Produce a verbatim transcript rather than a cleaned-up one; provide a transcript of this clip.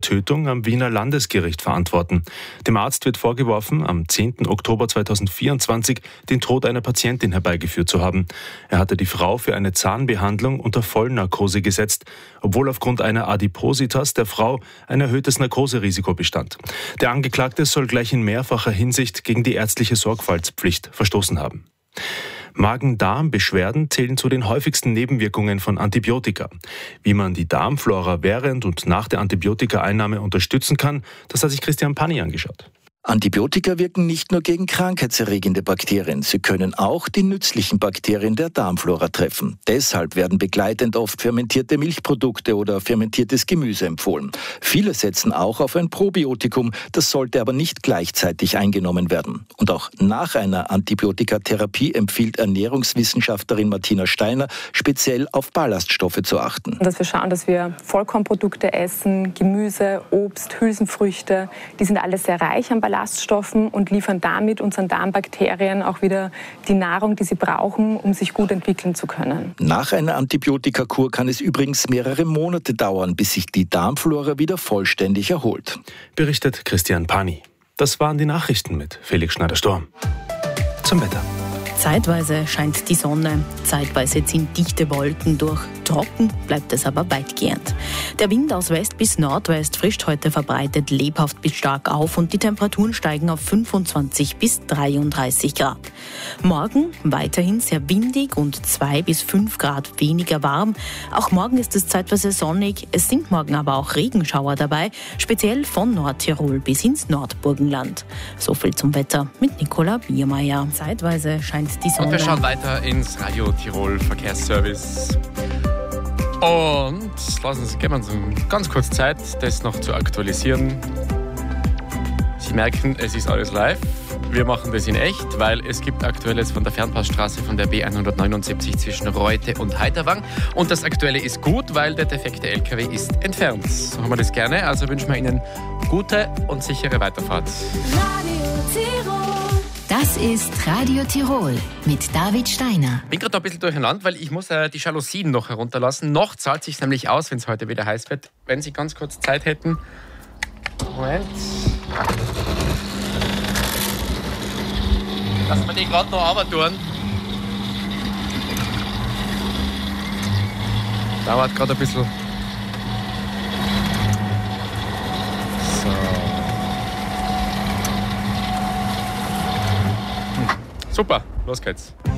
Tötung am Wiener Landesgericht verantworten. Dem Arzt wird vorgeworfen, am zehnten Oktober zweitausendvierundzwanzig den Tod einer Patientin herbeigeführt zu haben. Er hatte die Frau für eine Zahnbehandlung unter Vollnarkose gesetzt, obwohl aufgrund einer Adipositas der Frau ein erhöhtes Narkoserisiko bestand. Der Angeklagte soll gleich in mehrfacher Hinsicht gegen die ärztliche Sorgfaltspflicht verstoßen haben. Magen-Darm-Beschwerden zählen zu den häufigsten Nebenwirkungen von Antibiotika. Wie man die Darmflora während und nach der Antibiotikaeinnahme unterstützen kann, das hat sich Christian Panni angeschaut. Antibiotika wirken nicht nur gegen krankheitserregende Bakterien, sie können auch die nützlichen Bakterien der Darmflora treffen. Deshalb werden begleitend oft fermentierte Milchprodukte oder fermentiertes Gemüse empfohlen. Viele setzen auch auf ein Probiotikum, das sollte aber nicht gleichzeitig eingenommen werden. Und auch nach einer Antibiotikatherapie empfiehlt Ernährungswissenschaftlerin Martina Steiner, speziell auf Ballaststoffe zu achten. Dass wir schauen, dass wir Vollkornprodukte essen, Gemüse, Obst, Hülsenfrüchte, die sind alle sehr reich an Ballaststoffen. Ballaststoffen und liefern damit unseren Darmbakterien auch wieder die Nahrung, die sie brauchen, um sich gut entwickeln zu können. Nach einer Antibiotikakur kann es übrigens mehrere Monate dauern, bis sich die Darmflora wieder vollständig erholt. Berichtet Christian Panni. Das waren die Nachrichten mit Felix Schneider-Sturm. Zum Wetter. Zeitweise scheint die Sonne, zeitweise ziehen dichte Wolken durch. Trocken bleibt es aber weitgehend. Der Wind aus West bis Nordwest frischt heute verbreitet lebhaft bis stark auf und die Temperaturen steigen auf fünfundzwanzig bis dreiunddreißig Grad. Morgen weiterhin sehr windig und zwei bis fünf Grad weniger warm. Auch morgen ist es zeitweise sonnig, es sind morgen aber auch Regenschauer dabei, speziell von Nordtirol bis ins Nordburgenland. So viel zum Wetter mit Nicola Biermeier. Zeitweise scheint die Sonne. Und wir schauen weiter ins Radio Tirol Verkehrsservice. Und lassen Sie, geben wir uns ganz kurz Zeit, das noch zu aktualisieren. Sie merken, es ist alles live. Wir machen das in echt, weil es gibt Aktuelles von der Fernpassstraße von der B hundertneunundsiebzig zwischen Reute und Heiterwang. Und das Aktuelle ist gut, weil der defekte L K W ist entfernt. So haben wir das gerne. Also wünschen wir Ihnen gute und sichere Weiterfahrt. Radio Tirol. Das ist Radio Tirol mit David Steiner. Ich bin gerade ein bisschen durcheinander, weil ich muss äh, die Jalousien noch herunterlassen. Noch zahlt es sich nämlich aus, wenn es heute wieder heiß wird. Wenn Sie ganz kurz Zeit hätten. Moment. Lassen wir die gerade noch runter tun. Dauert gerade ein bisschen. So. Super, los geht's.